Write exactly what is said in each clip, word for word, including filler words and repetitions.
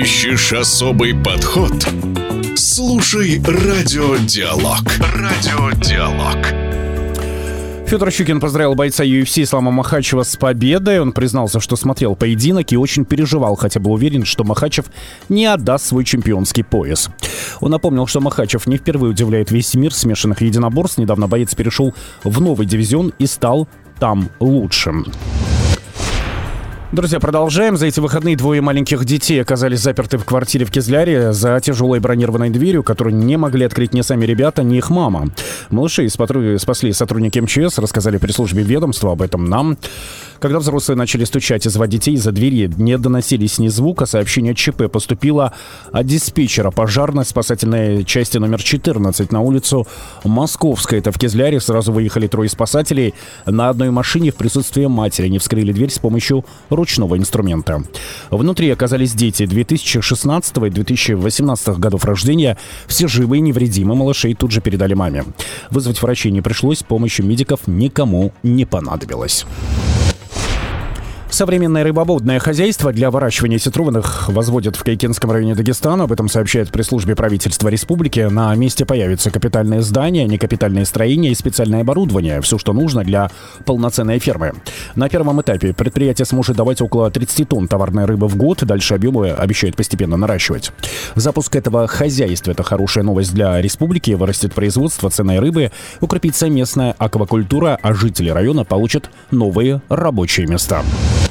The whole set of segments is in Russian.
Ищешь особый подход? Слушай Радиодиалог. Радиодиалог. Федор Щукин поздравил бойца ю эф си Ислама Махачева с победой. Он признался, что смотрел поединок и очень переживал, хотя был уверен, что Махачев не отдаст свой чемпионский пояс. Он напомнил, что Махачев не впервые удивляет весь мир смешанных единоборств. Недавно боец перешел в новый дивизион и стал там лучшим. Друзья, продолжаем. За эти выходные двое маленьких детей оказались заперты в квартире в Кизляре за тяжелой бронированной дверью, которую не могли открыть ни сами ребята, ни их мама. Малышей спасли сотрудники эм че эс, рассказали пресс-службе ведомства об этом нам. Когда взрослые начали стучать и звать детей, из-за двери не доносились ни звука. Сообщение о ЧП поступило от диспетчера пожарной спасательной части номер четырнадцать на улицу Московская. Это в Кизляре. Сразу выехали трое спасателей на одной машине в присутствии матери. Они вскрыли дверь с помощью ручного инструмента. Внутри оказались дети две тысячи шестнадцатого и две тысячи восемнадцатого годов рождения. Все живы и невредимы. Малышей тут же передали маме. Вызвать врачей не пришлось. Помощи медиков никому не понадобилось. Современное рыбоводное хозяйство для выращивания сетрованных возводят в Кайкенском районе Дагестана. Об этом сообщает пресс-службе правительства республики. На месте появятся капитальные здания, некапитальные строения и специальное оборудование. Все, что нужно для полноценной фермы. На первом этапе предприятие сможет давать около тридцать тонн товарной рыбы в год. Дальше объемы обещают постепенно наращивать. Запуск этого хозяйства – это хорошая новость для республики. Вырастет производство ценной рыбы, укрепится местная аквакультура, а жители района получат новые рабочие места.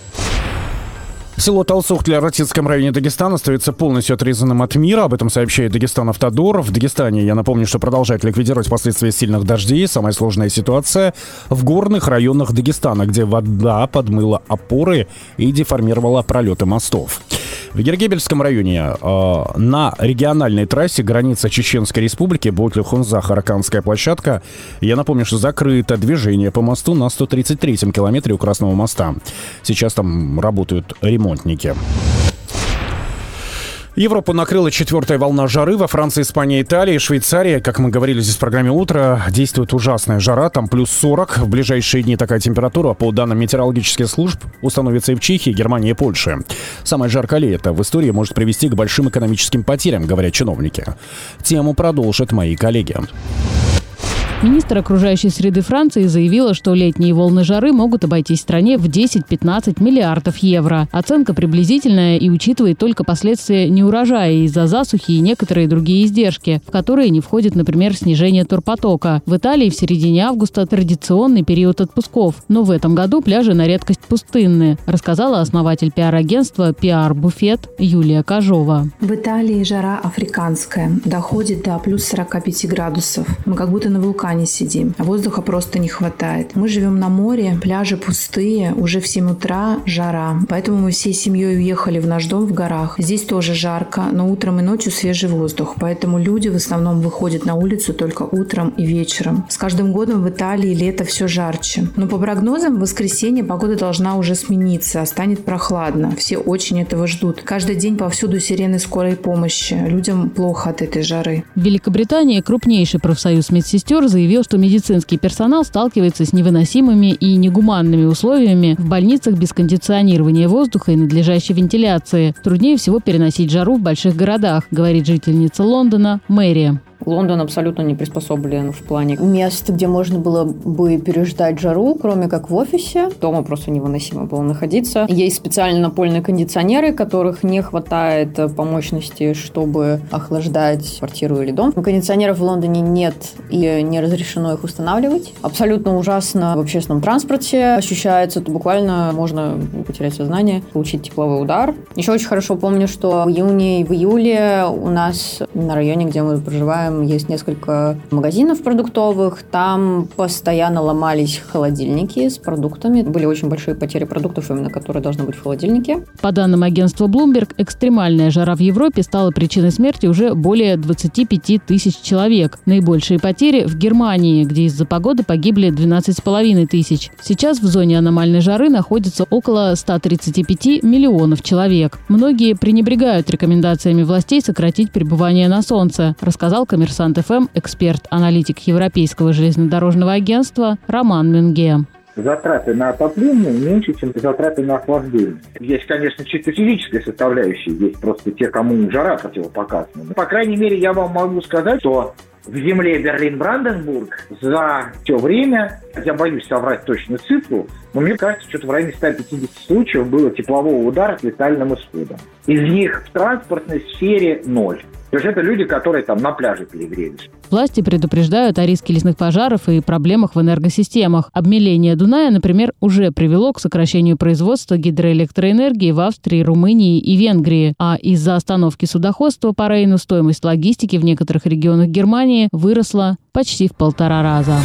Село Талсухтли в Ракитском районе Дагестана остается полностью отрезанным от мира. Об этом сообщает Дагестан Автодор. В Дагестане, я напомню, что продолжает ликвидировать последствия сильных дождей. Самая сложная ситуация в горных районах Дагестана, где вода подмыла опоры и деформировала пролеты мостов. В Ергебельском районе э, на региональной трассе граница Чеченской Республики Ботлю-Хунзах-Араканская площадка. Я напомню, что закрыто движение по мосту на сто тридцать третьем километре у Красного моста. Сейчас там работают ремонтники. Европу накрыла четвертая волна жары. Во Франции, Испании, Италии, Швейцарии, как мы говорили здесь в программе «Утро», действует ужасная жара. Там плюс сорок. В ближайшие дни такая температура, по данным метеорологических служб, установится и в Чехии, Германии и Польше. Самое жаркое лето в истории может привести к большим экономическим потерям, говорят чиновники. Тему продолжат мои коллеги. Министр окружающей среды Франции заявила, что летние волны жары могут обойтись стране в десять-пятнадцать миллиардов евро. Оценка приблизительная и учитывает только последствия неурожая из-за засухи и некоторые другие издержки, в которые не входит, например, снижение турпотока. В Италии в середине августа традиционный период отпусков, но в этом году пляжи на редкость пустынны, рассказала основатель пиар-агентства пи ар-буфет Юлия Кожова. В Италии жара африканская, доходит до плюс сорок пять градусов. Мы как будто на вулкане сидим, а воздуха просто не хватает. Мы живем на море, пляжи пустые, уже в семь утра жара. Поэтому мы всей семьей уехали в наш дом в горах. Здесь тоже жарко, но утром и ночью свежий воздух. Поэтому люди в основном выходят на улицу только утром и вечером. С каждым годом в Италии лето все жарче. Но по прогнозам в воскресенье погода должна уже смениться, а станет прохладно. Все очень этого ждут. Каждый день повсюду сирены скорой помощи. Людям плохо от этой жары. В Великобритании крупнейший профсоюз медсестер заявил, что медицинский персонал сталкивается с невыносимыми и негуманными условиями в больницах без кондиционирования воздуха и надлежащей вентиляции. Труднее всего переносить жару в больших городах, говорит жительница Лондона Мэри. Лондон абсолютно не приспособлен в плане места, где можно было бы переждать жару, кроме как в офисе. Дома просто невыносимо было находиться. Есть специальные напольные кондиционеры, которых не хватает по мощности, чтобы охлаждать квартиру или дом. Кондиционеров в Лондоне нет и не разрешено их устанавливать. Абсолютно ужасно в общественном транспорте ощущается. То буквально можно потерять сознание, получить тепловой удар. Еще очень хорошо помню, что в июне и в июле у нас на районе, где мы проживаем, есть несколько магазинов продуктовых. Там постоянно ломались холодильники с продуктами. Были очень большие потери продуктов, именно которые должны быть в холодильнике. По данным агентства Bloomberg, экстремальная жара в Европе стала причиной смерти уже более двадцать пять тысяч человек. Наибольшие потери в Германии, где из-за погоды погибли двенадцать с половиной тысяч. Сейчас в зоне аномальной жары находится около ста тридцати пяти миллионов человек. Многие пренебрегают рекомендациями властей сократить пребывание на солнце, рассказал Коммерсант ФМ эксперт-аналитик Европейского железнодорожного агентства Роман Мюнге. затраты на отопление меньше, чем затраты на охлаждение. Есть, конечно, чисто физическая составляющая, есть просто те, кому жара противопоказана. По крайней мере, я вам могу сказать, что в земле Берлин-Бранденбург за все время, я боюсь соврать точную цифру, но мне кажется, что-то в районе ста пятидесяти случаев было теплового удара с летальным исходом. Из них в транспортной сфере ноль. То есть это люди, которые там на пляже перегрелись. Власти предупреждают о риске лесных пожаров и проблемах в энергосистемах. Обмеление Дуная, например, уже привело к сокращению производства гидроэлектроэнергии в Австрии, Румынии и Венгрии. А из-за остановки судоходства по Рейну стоимость логистики в некоторых регионах Германии выросла почти в полтора раза.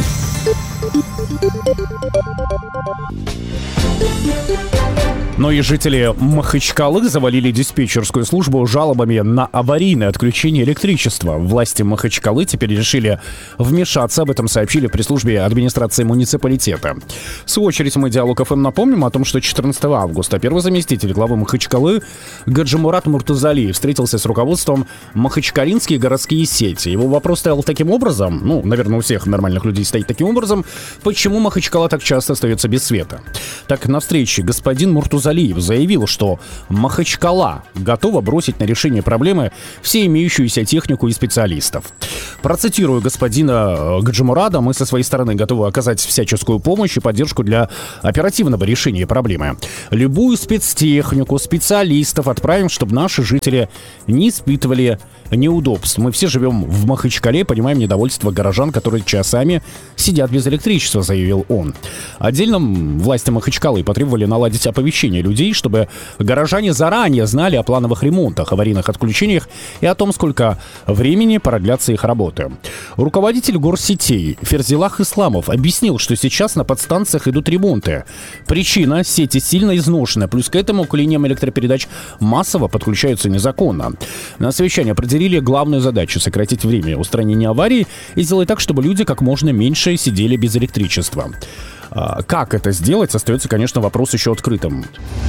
Но и жители Махачкалы завалили диспетчерскую службу жалобами на аварийное отключение электричества. Власти Махачкалы теперь решили вмешаться. Об этом сообщили в пресс-службе администрации муниципалитета. В свою очередь мы Диалог ФМ напомним о том, что четырнадцатого августа первый заместитель главы Махачкалы Гаджимурат Муртазалиев встретился с руководством Махачкалинские городские сети. Его вопрос стоял таким образом, ну, наверное, у всех нормальных людей стоит таким образом, почему Махачкала так часто остается без света. Так, на встрече господин Муртазалиев Залиев заявил, что Махачкала готова бросить на решение проблемы все имеющуюся технику и специалистов. Процитирую господина Гаджимурада: мы со своей стороны готовы оказать всяческую помощь и поддержку для оперативного решения проблемы. Любую спецтехнику, специалистов отправим, чтобы наши жители не испытывали неудобств. Мы все живем в Махачкале, понимаем недовольство горожан, которые часами сидят без электричества, заявил он. Отдельно власти Махачкалы потребовали наладить оповещение людей, чтобы горожане заранее знали о плановых ремонтах, аварийных отключениях и о том, сколько времени продлятся их работы. Руководитель горсетей Ферзилах Исламов объяснил, что сейчас на подстанциях идут ремонты. Причина — сети сильно изношены, плюс к этому к линиям электропередач массово подключаются незаконно. На совещании определили главную задачу — сократить время устранения аварий и сделать так, чтобы люди как можно меньше сидели без электричества. Как это сделать, остается, конечно, вопрос еще открытым.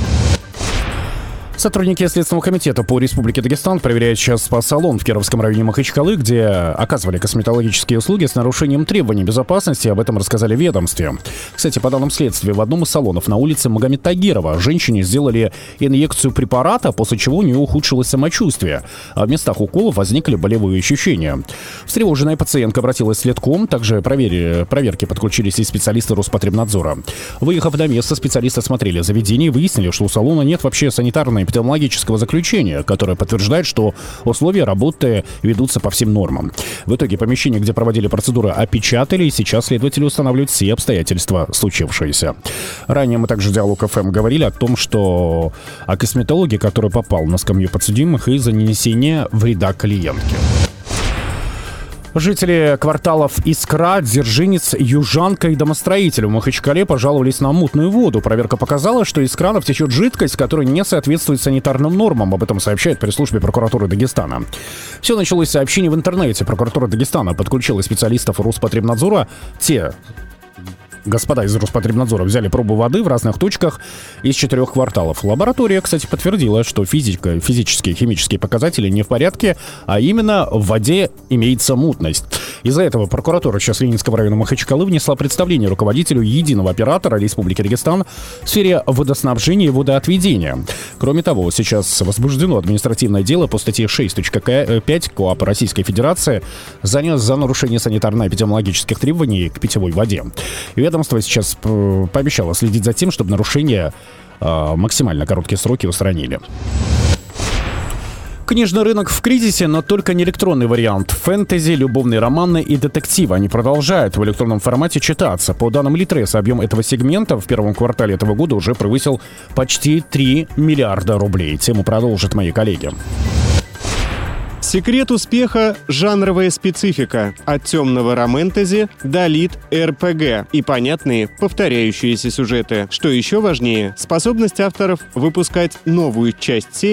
Сотрудники Следственного комитета по Республике Дагестан проверяют сейчас спа-салон в Кировском районе Махачкалы, где оказывали косметологические услуги с нарушением требований безопасности. Об этом рассказали в ведомстве. Кстати, по данным следствия, в одном из салонов на улице Магомед Тагирова женщине сделали инъекцию препарата, после чего у нее ухудшилось самочувствие, а в местах уколов возникли болевые ощущения. Встревоженная пациентка обратилась в следком. Также провери, проверки подключились и специалисты Роспотребнадзора. Выехав на место, специалисты осмотрели заведение и выяснили, что у салона нет вообще санитарной эпидемиологического заключения, которое подтверждает, что условия работы ведутся по всем нормам. В итоге помещение, где проводили процедуры, опечатали, и сейчас следователи устанавливают все обстоятельства случившиеся. Ранее мы также в Диалог ФМ говорили о том, что о косметологе, который попал на скамью подсудимых из-за нанесения вреда клиентке. Жители кварталов Искра, Дзержинец, Южанка и Домостроитель в Махачкале пожаловались на мутную воду. Проверка показала, что из кранов течет жидкость, которая не соответствует санитарным нормам. Об этом сообщает пресс-службе прокуратуры Дагестана. Все началось с сообщений в интернете. Прокуратура Дагестана подключила специалистов Роспотребнадзора. Те... Господа из Роспотребнадзора взяли пробу воды в разных точках из четырех кварталов. Лаборатория, кстати, подтвердила, что физика, физические и химические показатели не в порядке, а именно в воде имеется мутность. Из-за этого прокуратура сейчас Ленинского района Махачкалы внесла представление руководителю единого оператора Республики Дагестан в сфере водоснабжения и водоотведения. Кроме того, сейчас возбуждено административное дело по статье шесть точка пять КоАП Российской Федерации за нарушение санитарно-эпидемиологических требований к питьевой воде. Ведомство сейчас пообещало следить за тем, чтобы нарушения э, максимально короткие сроки устранили. Книжный рынок в кризисе, но только не электронный вариант. Фэнтези, любовные романы и детективы. Они продолжают в электронном формате читаться. По данным Литрес, объем этого сегмента в первом квартале этого года уже превысил почти три миллиарда рублей. Тему продолжат мои коллеги. Секрет успеха – жанровая специфика. От темного романтези до лит-эр пи джи и понятные повторяющиеся сюжеты. Что еще важнее – способность авторов выпускать новую часть серии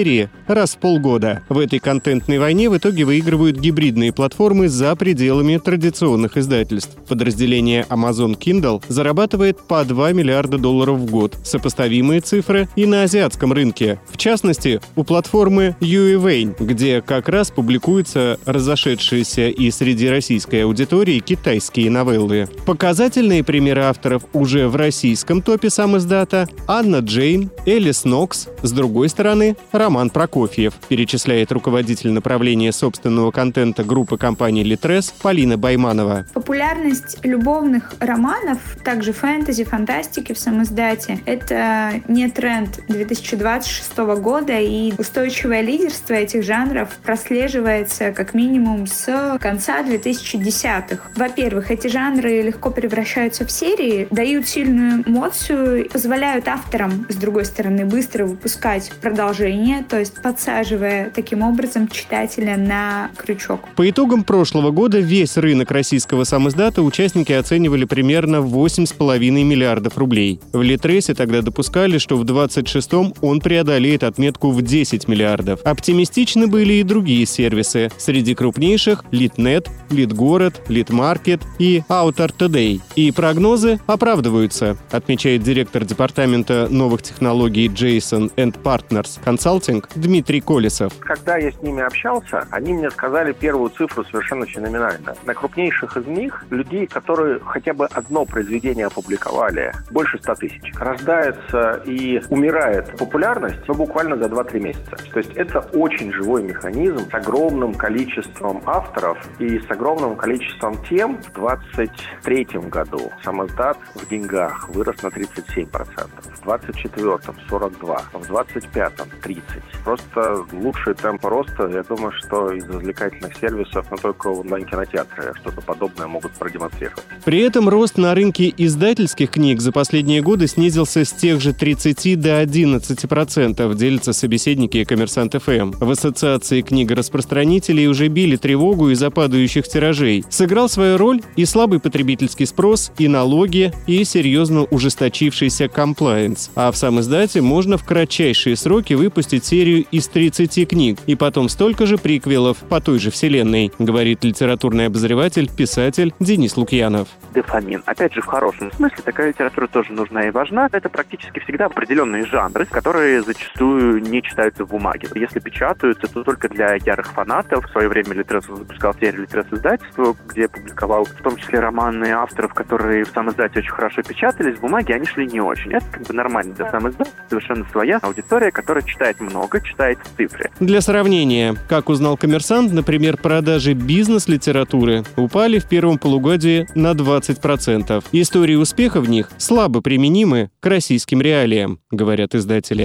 раз в полгода. В этой контентной войне в итоге выигрывают гибридные платформы за пределами традиционных издательств. Подразделение Amazon Kindle зарабатывает по два миллиарда долларов в год. Сопоставимые цифры и на азиатском рынке. В частности, у платформы YouEvane, где как раз публикуются разошедшиеся и среди российской аудитории китайские новеллы. Показательные примеры авторов уже в российском топе самиздата — Анна Джейн, Элис Нокс, с другой стороны — Роман Прокофьев, перечисляет руководитель направления собственного контента группы компании Litres Полина Байманова. Популярность любовных романов, также фэнтези, фантастики в самиздате — это не тренд две тысячи двадцать шестого года, и устойчивое лидерство этих жанров прослеживается как минимум с конца две тысячи десятых. Во-первых, эти жанры легко превращаются в серии, дают сильную эмоцию, позволяют авторам, с другой стороны, быстро выпускать продолжение, то есть подсаживая таким образом читателя на крючок. По итогам прошлого года весь рынок российского самиздата участники оценивали примерно восемь с половиной миллиардов рублей. В Литресе тогда допускали, что в двадцать шестом он преодолеет отметку в десять миллиардов. Оптимистичны были и другие сервисы. Среди крупнейших — Литнет, Литгород, Литмаркет и Author Today. И прогнозы оправдываются, отмечает директор департамента новых технологий Jason энд Partners Consulting Дмитрий Колесов. Когда я с ними общался, они мне сказали первую цифру совершенно феноменально. На крупнейших из них людей, которые хотя бы одно произведение опубликовали, больше ста тысяч. Рождается и умирает популярность, ну, буквально за два-три месяца. То есть это очень живой механизм с огромным количеством авторов и с огромным количеством тем. В двадцать третьем году самиздат в деньгах вырос на тридцать семь процентов, в двадцать четвёртом — сорок два процента, в двадцать пятом — тридцать процентов. Просто лучший темп роста, я думаю, что из развлекательных сервисов, но только онлайн-кинотеатры что-то подобное могут продемонстрировать. При этом рост на рынке издательских книг за последние годы снизился с тех же тридцати до одиннадцати процентов, делятся собеседники Коммерсант эф эм. В ассоциации книгораспространителей уже били тревогу из-за падающих тиражей. Сыграл свою роль и слабый потребительский спрос, и налоги, и серьезно ужесточившийся комплаенс. А в самиздате можно в кратчайшие сроки выпустить серию из тридцати книг, и потом столько же приквелов по той же вселенной, говорит литературный обозреватель, писатель Денис Лукьянов. Дофамин. Опять же, в хорошем смысле, такая литература тоже нужна и важна. Это практически всегда определенные жанры, которые зачастую не читаются в бумаге. Если печатаются, то только для ярых фанатов. В свое время Литрес выпускал серию Литрес издательства, где публиковал в том числе романы авторов, которые в самиздате очень хорошо печатались, в бумаге они шли не очень. Это как бы нормально для самиздата. Совершенно своя аудитория, которая читает много, читает в цифре. Для сравнения, как узнал Коммерсант, например, продажи бизнес-литературы упали в первом полугодии на двадцать процентов. Истории успеха в них слабо применимы к российским реалиям, говорят издатели.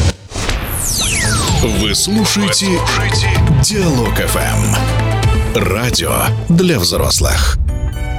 Вы слушаете Диалог эф эм. Радио для взрослых.